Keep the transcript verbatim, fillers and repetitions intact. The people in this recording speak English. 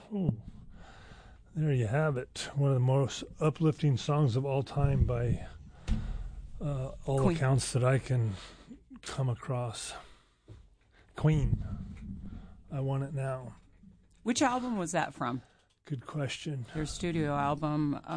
Oh, there you have it. One of the most uplifting songs of all time by uh, all Queen. accounts that I can come across. Queen. I Want It Now. Which album was that from? Good question. Their studio album.